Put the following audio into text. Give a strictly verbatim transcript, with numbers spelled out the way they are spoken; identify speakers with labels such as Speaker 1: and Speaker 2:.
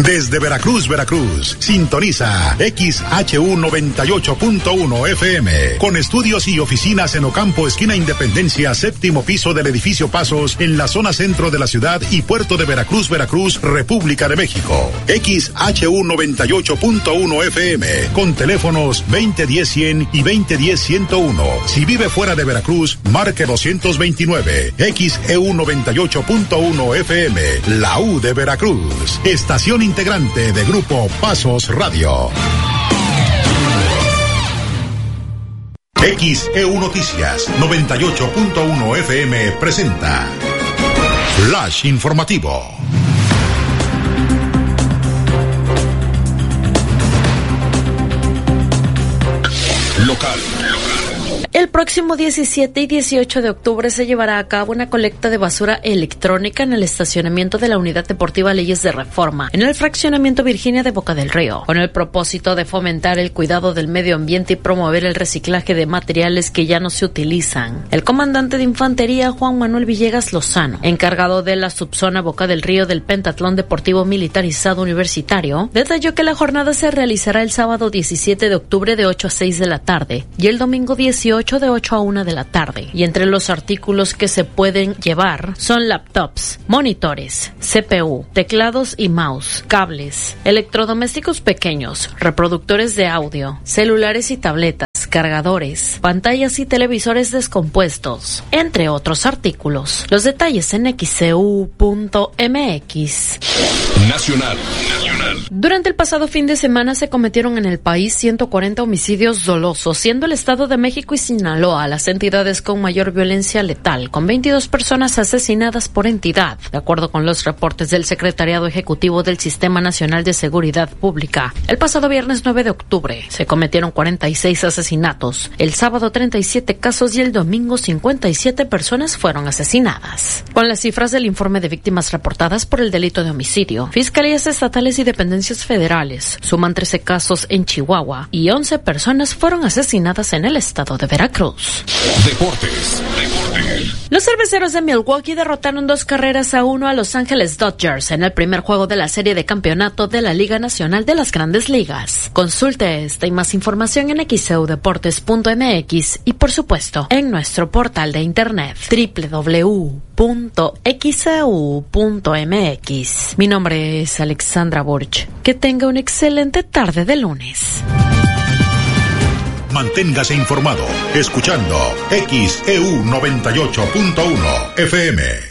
Speaker 1: Desde Veracruz, Veracruz, sintoniza X H U noventa y ocho punto uno F M, con estudios y oficinas en Ocampo, esquina Independencia, séptimo piso del edificio Pasos, en la zona centro de la ciudad y puerto de Veracruz, Veracruz, República de México. X H U noventa y ocho punto uno F M, con teléfonos veinte diez cien y veinte diez ciento uno. Si vive fuera de Veracruz, marque doscientos veintinueve. X E U noventa y ocho punto uno F M, la U de Veracruz. Estación integrante de Grupo Pasos Radio. X E U Noticias noventa y ocho punto uno F M presenta Flash Informativo. Local.
Speaker 2: El próximo diecisiete y dieciocho de octubre se llevará a cabo una colecta de basura electrónica en el estacionamiento de la Unidad Deportiva Leyes de Reforma, en el fraccionamiento Virginia de Boca del Río, con el propósito de fomentar el cuidado del medio ambiente y promover el reciclaje de materiales que ya no se utilizan. El comandante de Infantería, Juan Manuel Villegas Lozano, encargado de la subzona Boca del Río del Pentatlón Deportivo Militarizado Universitario, detalló que la jornada se realizará el sábado diecisiete de octubre de ocho a seis de la tarde y el domingo dieciocho de ocho a una de la tarde, y entre los artículos que se pueden llevar son laptops, monitores, C P U, teclados y mouse, cables, electrodomésticos pequeños, reproductores de audio, celulares y tabletas, cargadores, pantallas y televisores descompuestos, entre otros artículos. Los detalles en X C U punto M X.
Speaker 1: Nacional. Nacional.
Speaker 2: Durante el pasado fin de semana se cometieron en el país ciento cuarenta homicidios dolosos, siendo el Estado de México y Sinaloa las entidades con mayor violencia letal, con veintidós personas asesinadas por entidad, de acuerdo con los reportes del Secretariado Ejecutivo del Sistema Nacional de Seguridad Pública. El pasado viernes nueve de octubre se cometieron cuarenta y seis asesinatos, el sábado treinta y siete casos y el domingo cincuenta y siete personas fueron asesinadas. Con las cifras del informe de víctimas reportadas por el delito de homicidio, fiscalías estatales y dependencias federales suman trece casos en Chihuahua y once personas fueron asesinadas en el estado de Veracruz.
Speaker 1: Deportes. Deportes.
Speaker 2: Los cerveceros de Milwaukee derrotaron dos carreras a uno a Los Ángeles Dodgers en el primer juego de la serie de campeonato de la Liga Nacional de las Grandes Ligas. Consulte esta y más información en x e u deportes punto m x y por supuesto en nuestro portal de internet doble u doble u doble u punto x e u punto m x. Mi nombre es Alexandra Burch. Que tenga una excelente tarde de lunes.
Speaker 1: Manténgase informado escuchando X E U noventa y ocho punto uno F M.